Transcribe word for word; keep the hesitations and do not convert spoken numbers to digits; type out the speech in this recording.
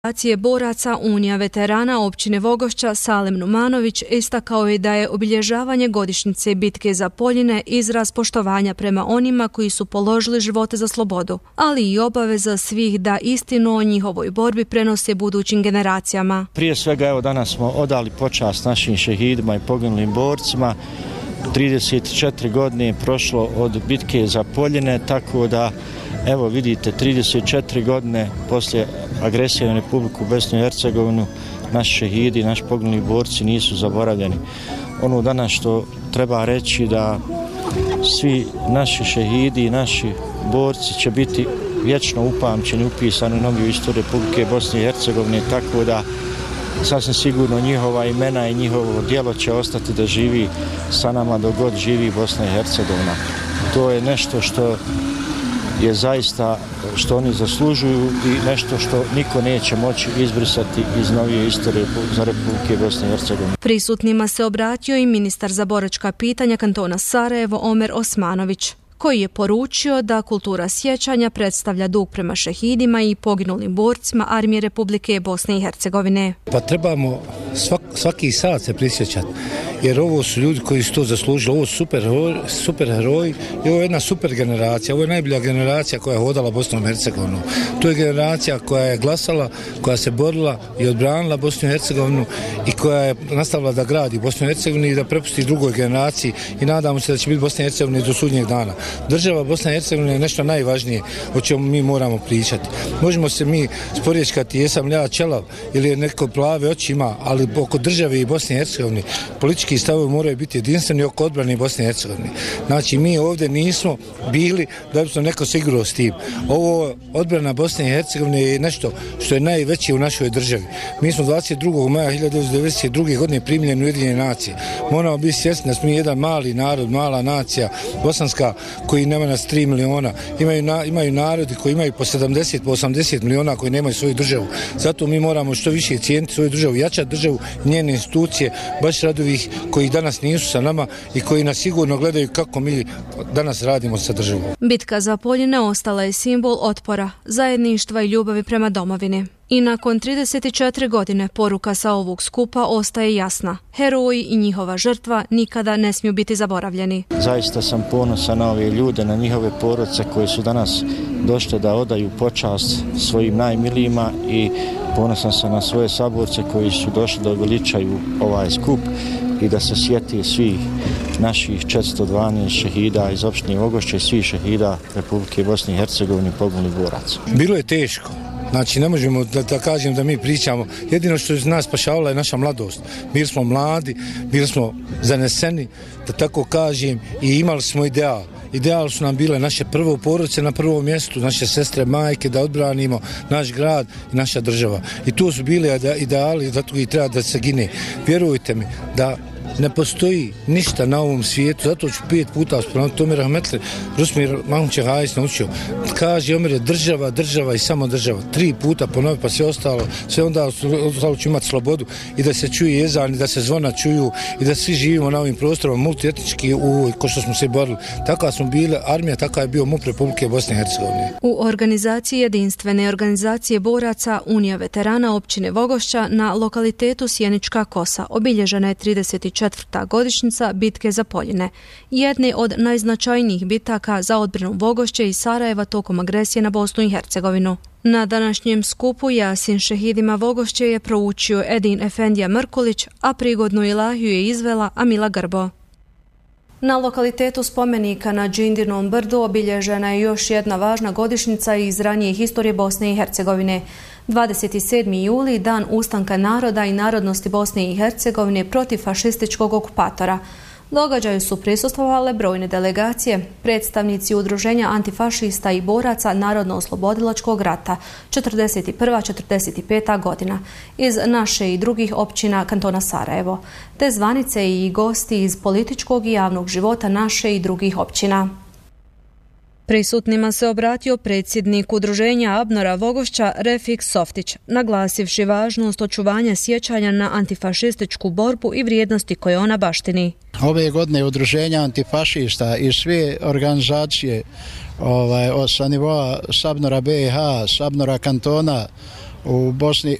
Organizacije boraca Unija veterana općine Vogošća Salem Numanović istakao je da je obilježavanje godišnjice bitke za Poljine izraz poštovanja prema onima koji su položili živote za slobodu, ali i obaveza svih da istinu o njihovoj borbi prenose budućim generacijama. Prije svega evo danas smo odali počast našim šehidima i poginulim borcima. trideset četiri godine je prošlo od bitke za Poljine, tako da evo vidite, trideset četiri godine poslije agresije na Republiku Bosnu i Hercegovinu naši šehidi, naši poginuli borci nisu zaboravljeni. Ono danas što treba reći da svi naši šehidi i naši borci će biti vječno upamćeni, upisani u noviju istoriju Republike Bosne i Hercegovine, tako da sasvim sigurno njihova imena i njihovo djelo će ostati da živi sa nama dok god živi Bosna i Hercegovina. To je nešto što je zaista što oni zaslužuju i nešto što niko neće moći izbrisati iz novije istorije za Republike Bosne i Hercegovine. Prisutnima se obratio i ministar za boračka pitanja kantona Sarajevo Omer Osmanović, koji je poručio da kultura sjećanja predstavlja dug prema šehidima i poginulim borcima Armije Republike Bosne i Hercegovine. Pa trebamo svak, svaki sat se prisjećati, jer ovo su ljudi koji su to zaslužili, ovo su super, super heroji i ovo je jedna super generacija, ovo je najbolja generacija koja je hodala Bosnom i Hercegovinom. To je generacija koja je glasala, koja se borila i odbranila Bosnu i Hercegovinu i koja je nastavila da gradi Bosnu i Hercegovinu i da prepusti drugoj generaciji i nadamo se da će biti Bosna i Hercegovina do sudnjeg dana. Država Bosna i Hercegovina je nešto najvažnije o čemu mi moramo pričati. Možemo se mi sporječkati jesam li ja čelav ili je neko plave oči ima, ali oko države i Bosne i Hercegovine politički stavovi moraju biti jedinstveni oko odbrane Bosne i Hercegovine. Znači mi ovdje nismo bili da bi smo neko sigurno s tim. Ovo odbrana Bosne i Hercegovine je nešto što je najveće u našoj državi. Mi smo dvadeset drugog maja hiljadu devetsto devedeset druge godine primljeni u Ujedinjene nacije. Moramo biti svjesni da smo jedan mali narod, mala nacija, bosanska, koji nema nas tri miliona. Imaju, na, imaju narodi koji imaju po sedamdeset, po osamdeset miliona koji nemaju svoju državu. Zato mi moramo što više cijeniti svoju državu, jačati državu, njene institucije, baš radi ovih koji danas nisu sa nama i koji nas sigurno gledaju kako mi danas radimo sa državom. Bitka za Poljine ostala je simbol otpora, zajedništva i ljubavi prema domovini. I nakon trideset četiri godine poruka sa ovog skupa ostaje jasna. Heroji i njihova žrtva nikada ne smiju biti zaboravljeni. Zaista sam ponosan na ove ljude, na njihove porodice koje su danas došle da odaju počast svojim najmilijima i ponosan sam na svoje saborce koji su došli da veličaju ovaj skup i da se sjeti svih naših četiristo dvanaest šehida iz opštine Vogošće i svih šehida Republike Bosne i Hercegovine poginulih boraca. Bilo je teško. Znači ne možemo da, da kažem da mi pričamo, jedino što je nas spašavala je naša mladost. Bili smo mladi, bili smo zaneseni, da tako kažem, i imali smo ideal. Ideal su nam bile naše prvo porodice na prvom mjestu, naše sestre, majke, da odbranimo naš grad i naša država. I tu su bili ideali, zato i treba da se gine. Vjerujte mi da ne postoji ništa na ovom svijetu, zato ću pet puta spomenuti Omer Rahmetli, Rusmir Mahmuće Hajs naučio. Kaže Omer je država, država i samo država. Tri puta ponovi pa sve ostalo, sve onda ostalo ću imati slobodu i da se čuje jezan i da se zvona čuju i da svi živimo na ovim prostorima multietnički u ko što smo se borili. Takva smo bili armija, takva je bio M U P Republike Bosne i Hercegovine. U organizaciji jedinstvene organizacije boraca Unija veterana općine Vogošća na lokalitetu Sjenička Kosa obilježena je trideset četvrta godišnjica bitke za Poljine, jedne od najznačajnijih bitaka za odbranu Vogošće i Sarajeva tokom agresije na Bosnu i Hercegovinu. Na današnjem skupu Jasin šehidima Vogošće je proučio Edin Efendija Mrkulić, a prigodnu ilahiju je izvela Amila Grbo. Na lokalitetu spomenika na Đindinom brdu obilježena je još jedna važna godišnjica iz ranije historije Bosne i Hercegovine. dvadeset sedmi juli, dan ustanka naroda i narodnosti Bosne i Hercegovine protiv fašističkog okupatora. Događaju su prisustvovale brojne delegacije, predstavnici udruženja antifašista i boraca Narodno-oslobodilačkog rata četrdeset prva četrdeset peta godina iz naše i drugih općina kantona Sarajevo, te zvanice i gosti iz političkog i javnog života naše i drugih općina. Prisutnima se obratio predsjednik udruženja Abnora Vogošća Refik Softić, naglasivši važnost očuvanja sjećanja na antifašističku borbu i vrijednosti koje ona baštini. Ove godine udruženja antifašista i sve organizacije ovaj, sa nivoa Sabnora B i H, Sabnora kantona, u Bosni